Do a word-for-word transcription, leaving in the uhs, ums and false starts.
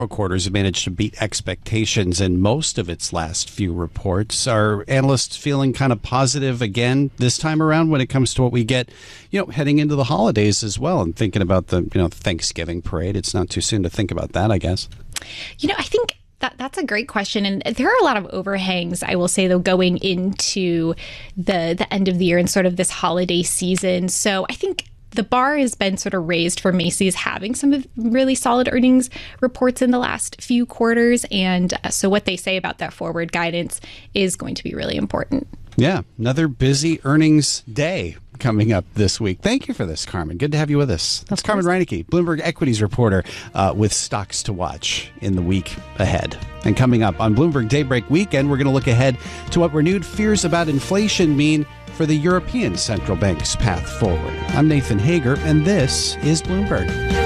quarters have managed to beat expectations in most of its last few reports. Are analysts feeling kind of positive again this time around when it comes to what we get, you know, heading into the holidays as well, and thinking about the, you know, Thanksgiving parade? It's not too soon to think about that, I guess. You know, I think that that's a great question. And there are a lot of overhangs, I will say, though, going into the the end of the year and sort of this holiday season. So I think the bar has been sort of raised for Macy's having some of really solid earnings reports in the last few quarters. And uh, so what they say about that forward guidance is going to be really important. Yeah, another busy earnings day coming up this week. Thank you for this, Carmen. Good to have you with us. That's Carmen Reinecke, Bloomberg Equities reporter, uh, with stocks to watch in the week ahead. And coming up on Bloomberg Daybreak Weekend, we're going to look ahead to what renewed fears about inflation mean for the European Central Bank's path forward. I'm Nathan Hager, and this is Bloomberg.